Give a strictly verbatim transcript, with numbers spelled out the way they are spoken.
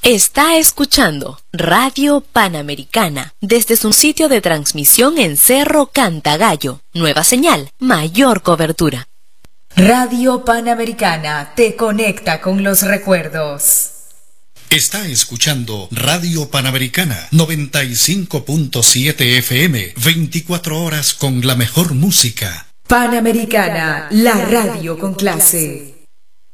Está escuchando Radio Panamericana desde su sitio de transmisión en Cerro Cantagallo. Nueva señal, mayor cobertura. Radio Panamericana te conecta con los recuerdos. Está escuchando Radio Panamericana noventa y cinco punto siete F M, veinticuatro horas con la mejor música. Panamericana, la radio con clase.